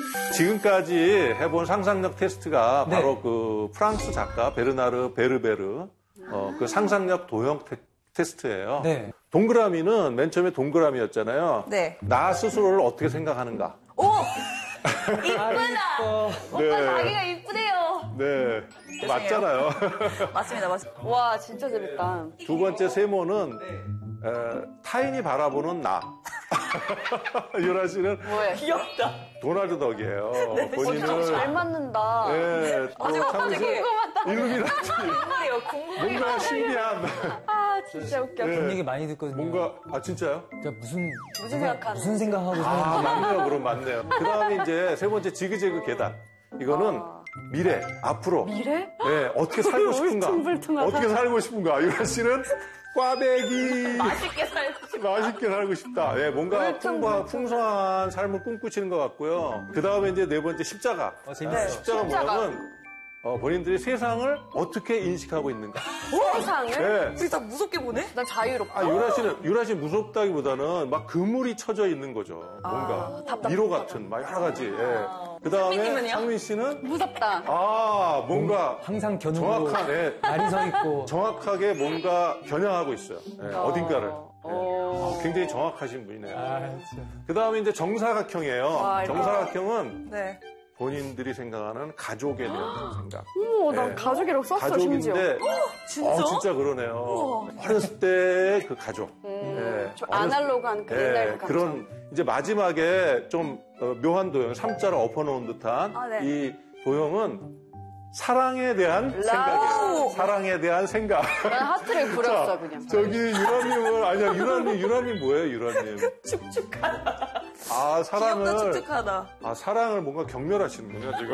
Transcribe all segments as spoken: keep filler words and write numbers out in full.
지금까지 해본 상상력 테스트가 네. 바로 그 프랑스 작가 베르나르 베르베르 어, 그 상상력 도형 테, 테스트예요. 네. 동그라미는 맨 처음에 동그라미였잖아요. 네. 나 스스로를 어떻게 생각하는가? 오! 이쁘다! 오빠 네. 자기가 이쁘대요. 네, 맞잖아요. 맞습니다, 맞습니다. 와, 진짜 재밌다. 두 번째 세모는 에, 타인이 바라보는 나. 유라 씨는 뭐예요? 귀엽다. 도널드 덕이에요. 네, 본인은 잘 맞는다. 네, 또 아직 창민 씨 궁금하다. 일루미나티. 궁금해요, 궁금해요. 뭔가 신비한. 아, 진짜 웃겨. 네. 그런 얘기 많이 듣거든요. 뭔가 아 진짜요? 그러니까 무슨 무슨 생각하는 무슨 생각하고 아 사는지. 맞네요. 그럼 맞네요. 그 다음에 이제 세 번째 지그재그 계단. 이거는 아. 미래, 앞으로. 미래? 네, 어떻게 살고 싶은가? 울퉁불퉁하다. 어떻게 살고 싶은가? 유라 씨는 꽈배기. 맛있게 살고 싶다. 맛있게 살고 싶다. 예, 뭔가 풍부한, 풍성한 삶을 꿈꾸시는 것 같고요. 그 다음에 이제 네 번째 십자가. 어, 재밌어요. 네. 십자가 십자가. 모양은 어, 본인들이 세상을 어떻게 인식하고 있는가. 세상을? 네. 우리 다 무섭게 보네? 난 자유롭다. 아, 유라 씨는, 유라 씨 무섭다기보다는 막 그물이 쳐져 있는 거죠. 뭔가. 답답하다. 미로 같은, 막 여러 가지. 예. 그 다음에 상민님은요? 상민 씨는, 무섭다. 아, 뭔가 항상 겨누고 정확한, 예. 날이 서 있고. 정확하게 뭔가 겨냥하고 있어요. 예, 어딘가를. 예. 어. 아, 굉장히 정확하신 분이네요. 아, 진짜. 그 다음에 이제 정사각형이에요. 와, 이거. 정사각형은 네. 본인들이 생각하는 가족에 대한 생각. 오, 난 네. 가족이라고 썼어, 심지어. 가족인데, 진짜? 어, 진짜 그러네요. 어렸을 때 그 가족. 예. 좀 어렸을- 아날로그한 그 옛날 예, 감정. 그런 이제 마지막에 좀 어, 묘한 도형, 삼자를 엎어놓은 듯한 아, 네. 이 도형은 사랑에 대한 생각이에요. 사랑에 대한 생각. 난 하트를 부렸어, 자, 그냥. 저기 유라님은 아니야 유라님 유라님 뭐예요 유라님? 축축하다. 아 사랑을 귀엽다, 축축하다. 아 사랑을 뭔가 경멸하시는군요 지금.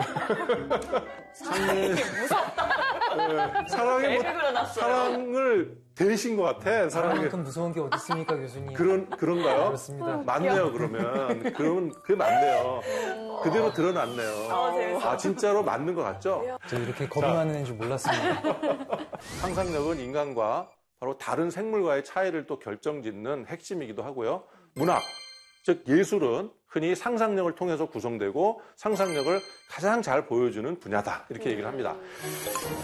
사랑이 무섭다. 네, 사랑이 뭐, 그려놨어요. 사랑을 대신 것 같아. 사랑이 사랑만큼 무서운 게 어디 있습니까, 교수님? 그런 그런가요? 그렇습니다. 맞네요 그러면. 그러면 그게 맞네요. 그대로 드러났네요. 아, 재밌어. 아 진짜로 맞는 것 같죠? 저 이렇게 겁이 많은 애인 줄 몰랐습니다. 상상력은 인간과 바로 다른 생물과의 차이를 또 결정짓는 핵심이기도 하고요. 문학, 즉 예술은 흔히 상상력을 통해서 구성되고 상상력을 가장 잘 보여주는 분야다. 이렇게 얘기를 합니다.